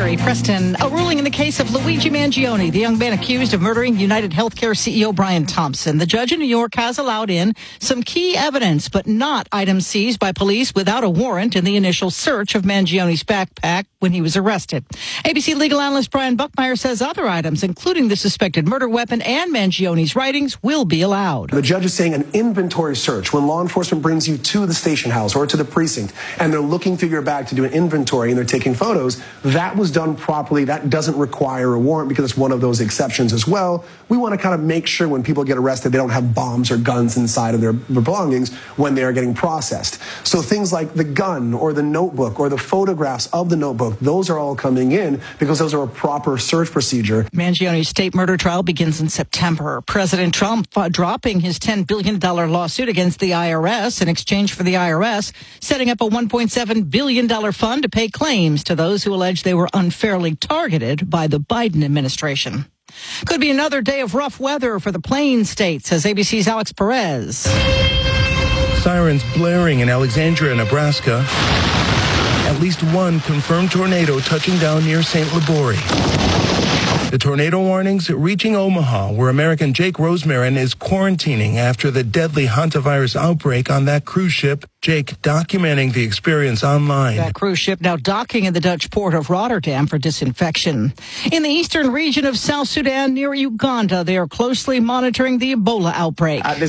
Carrie Preston. A ruling in the case of Luigi Mangione, the young man accused of murdering United Healthcare CEO Brian Thompson. The judge in New York has allowed in some key evidence, but not items seized by police without a warrant in the initial search of Mangione's backpack when he was arrested. ABC legal analyst Brian Buckmeyer says other items, including the suspected murder weapon and Mangione's writings, will be allowed. The judge is saying an inventory search, when law enforcement brings you to the station house or to the precinct and they're looking through your bag to do an inventory and they're taking photos, that was done properly. That doesn't require a warrant because it's one of those exceptions as well. We want to kind of make sure when people get arrested, they don't have bombs or guns inside of their belongings when they are getting processed. So things like the gun or the notebook or the photographs of the notebook, those are all coming in because those are a proper search procedure. Mangione's state murder trial begins in September. President Trump dropping his $10 billion lawsuit against the IRS in exchange for the IRS setting up a $1.7 billion fund to pay claims to those who allege they were unfairly targeted by the Biden administration. Could be another day of rough weather for the Plains states, says ABC's Alex Perez. Sirens blaring in Alexandria, Nebraska. At least one confirmed tornado touching down near St. Libory. The tornado warnings reaching Omaha, where American Jake Rosemarin is quarantining after the deadly hantavirus outbreak on that cruise ship. Jake documenting the experience online. That cruise ship now docking in the Dutch port of Rotterdam for disinfection. In the eastern region of South Sudan near Uganda, they are closely monitoring the Ebola outbreak.